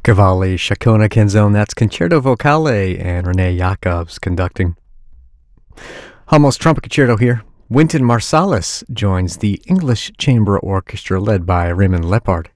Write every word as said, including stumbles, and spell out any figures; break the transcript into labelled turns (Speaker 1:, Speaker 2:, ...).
Speaker 1: Cavalli, Chacona Canzone, that's Concerto Vocale, and Renee Jacobs conducting. Hummels Trumpet Concerto here. Wynton Marsalis joins the English Chamber Orchestra led by Raymond Lepard.